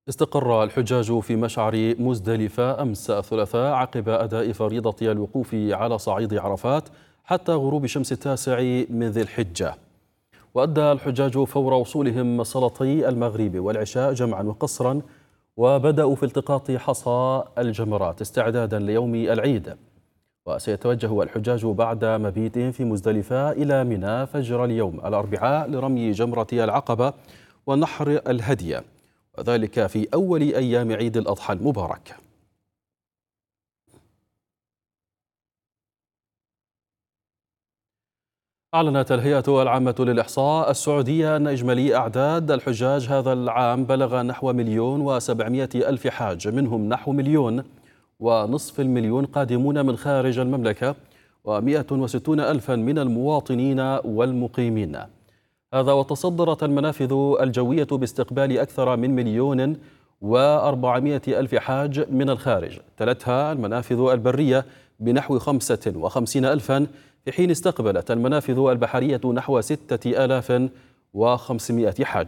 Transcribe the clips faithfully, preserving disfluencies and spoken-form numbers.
استقر الحجاج في مشعر مزدلفة أمس الثلاثاء عقب أداء فريضة الوقوف على صعيد عرفات حتى غروب شمس التاسع من ذي الحجة. وأدى الحجاج فور وصولهم صلاتي المغرب والعشاء جمعا وقصرا، وبدأوا في التقاط حصى الجمرات استعدادا ليوم العيد. وسيتوجه الحجاج بعد مبيت في مزدلفة إلى منى فجر اليوم الأربعاء لرمي جمرة العقبة ونحر الهدي، وذلك في أول أيام عيد الأضحى المبارك. أعلنت الهيئة العامة للإحصاء السعودية أن إجمالي أعداد الحجاج هذا العام بلغ نحو مليون وسبعمائة ألف حاج، منهم نحو مليون ونصف المليون قادمون من خارج المملكة، ومئة وستون ألفا من المواطنين والمقيمين. هذا وتصدرت المنافذ الجوية باستقبال أكثر من مليون وأربعمائة ألف حاج من الخارج، تلتها المنافذ البرية بنحو خمسة وخمسين ألفا، في حين استقبلت المنافذ البحرية نحو ستة آلاف وخمسمائة حاج.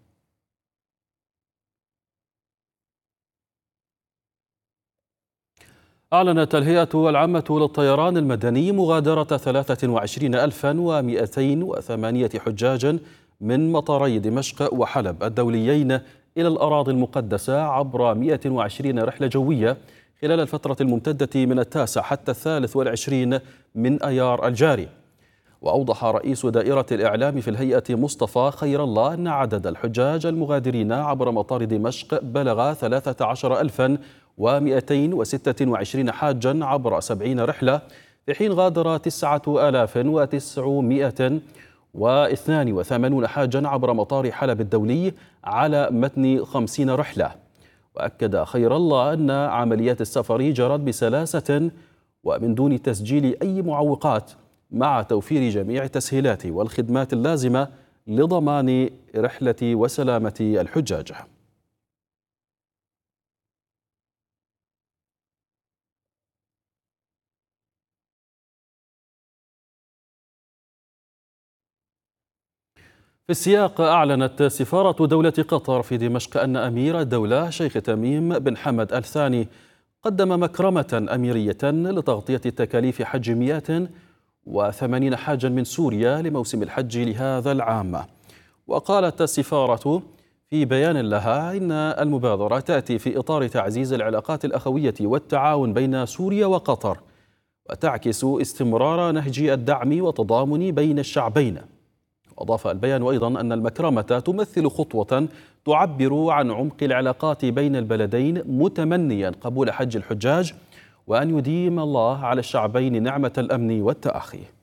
أعلنت الهيئة العامة للطيران المدني مغادرة ثلاثة وعشرين ألفا ومئتين وثمانية حجاج من مطاري دمشق وحلب الدوليين إلى الأراضي المقدسة عبر مئة وعشرين رحلة جوية خلال الفترة الممتدة من التاسع حتى الثالث والعشرين من أيار الجاري. وأوضح رئيس دائرة الإعلام في الهيئة مصطفى خير الله أن عدد الحجاج المغادرين عبر مطار دمشق بلغ ثلاثة عشر ألفا ومئتين وستة وعشرين حاجا عبر سبعين رحلة، في حين غادر تسعة آلاف وتسعمائة واثنان وثمانين حاجا عبر مطار حلب الدولي على متن خمسين رحلة. وأكد خير الله أن عمليات السفر جرت بسلاسة ومن دون تسجيل أي معوقات، مع توفير جميع التسهيلات والخدمات اللازمة لضمان رحلة وسلامة الحجاج. في السياق، أعلنت سفارة دولة قطر في دمشق أن أمير الدولة شيخ تميم بن حمد آل ثاني قدم مكرمة أميرية لتغطية تكاليف حج مئة وثمانين حاجا من سوريا لموسم الحج لهذا العام. وقالت السفارة في بيان لها إن المبادرة تأتي في إطار تعزيز العلاقات الأخوية والتعاون بين سوريا وقطر، وتعكس استمرار نهج الدعم والتضامن بين الشعبين. وأضاف البيان أيضا أن المكرمة تمثل خطوة تعبر عن عمق العلاقات بين البلدين، متمنيا قبول حج الحجاج وأن يديم الله على الشعبين نعمة الأمن والتآخي.